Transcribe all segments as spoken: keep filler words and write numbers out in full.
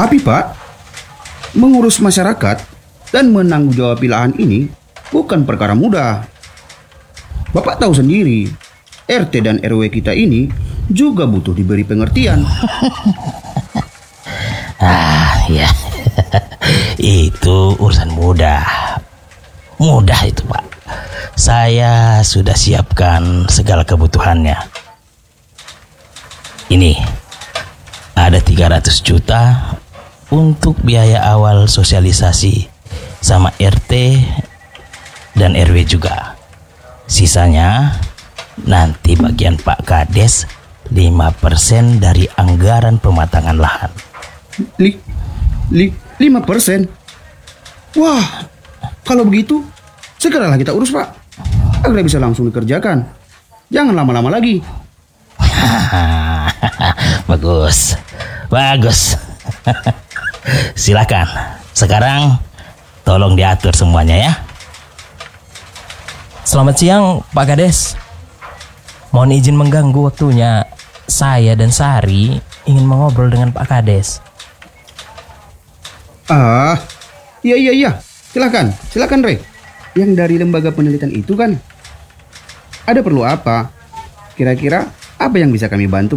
Tapi Pak, mengurus masyarakat dan menanggung jawab lahan ini bukan perkara mudah. Bapak tahu sendiri, R T dan R W kita ini juga butuh diberi pengertian. Ah, ya. Itu urusan mudah. Mudah itu, Pak. Saya sudah siapkan segala kebutuhannya. Ini ada tiga ratus juta untuk biaya awal sosialisasi sama R T dan R W juga. Sisanya nanti bagian Pak Kades lima persen dari anggaran pematangan lahan. Li, li, lima persen? Wah, kalau begitu segeralah kita urus Pak, agar bisa langsung dikerjakan. Jangan lama-lama lagi. Bagus, bagus. Silakan. Sekarang tolong diatur semuanya ya. Selamat siang Pak Kades. Mohon izin mengganggu waktunya. Saya dan Sari ingin mengobrol dengan Pak Kades. Ah, iya iya iya. Silakan, silakan Re. Yang dari lembaga penelitian itu kan. Ada perlu apa? Kira-kira apa yang bisa kami bantu?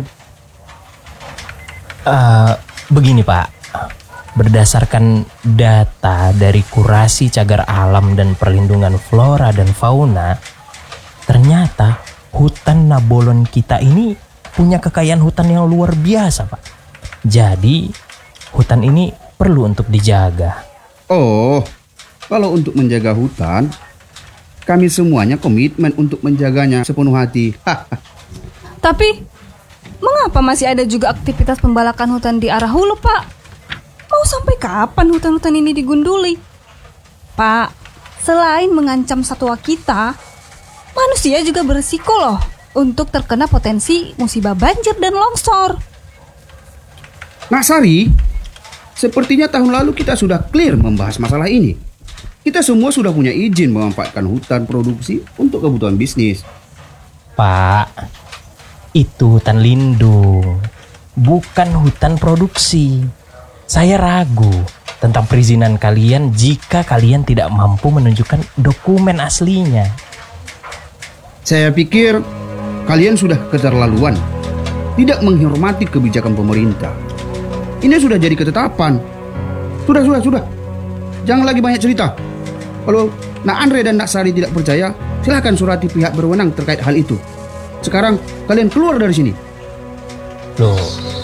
Uh, begini Pak. Berdasarkan data dari Kurasi Cagar Alam dan Perlindungan Flora dan Fauna, ternyata hutan Nabolon kita ini punya kekayaan hutan yang luar biasa, Pak. Jadi, hutan ini perlu untuk dijaga. Oh, kalau untuk menjaga hutan, kami semuanya komitmen untuk menjaganya sepenuh hati. Tapi, mengapa masih ada juga aktivitas pembalakan hutan di arah hulu, Pak? Mau sampai kapan hutan-hutan ini digunduli? Pak, selain mengancam satwa kita, manusia juga berisiko loh untuk terkena potensi musibah banjir dan longsor. Nah Sari, sepertinya tahun lalu kita sudah clear membahas masalah ini. Kita semua sudah punya izin memanfaatkan hutan produksi untuk kebutuhan bisnis. Pak, itu hutan lindung, bukan hutan produksi. Saya ragu tentang perizinan kalian jika kalian tidak mampu menunjukkan dokumen aslinya. Saya pikir kalian sudah keterlaluan, tidak menghormati kebijakan pemerintah. Ini sudah jadi ketetapan. Sudah, sudah, sudah. Jangan lagi banyak cerita. Kalau Nak Andre dan Nak Sari tidak percaya, silakan surati pihak berwenang terkait hal itu. Sekarang kalian keluar dari sini. Loh,